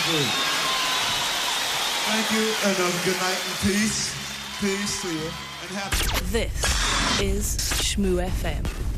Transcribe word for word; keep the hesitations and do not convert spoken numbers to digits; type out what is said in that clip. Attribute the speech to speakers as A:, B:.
A: Thank you, and uh, good night, and peace. Peace to you, and happy.
B: This is Shmoo F M.